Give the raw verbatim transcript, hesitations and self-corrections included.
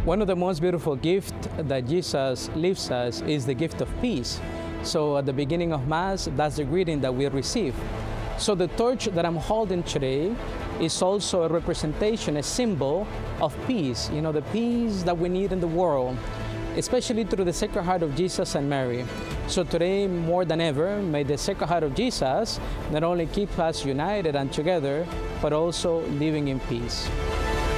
One of the most beautiful gifts that Jesus leaves us is the gift of peace. So at the beginning of Mass, that's the greeting that we receive. So the torch that I'm holding today is also a representation, a symbol of peace, you know, the peace that we need in the world, especially through the Sacred Heart of Jesus and Mary. So today, more than ever, may the Sacred Heart of Jesus not only keep us united and together, but also living in peace.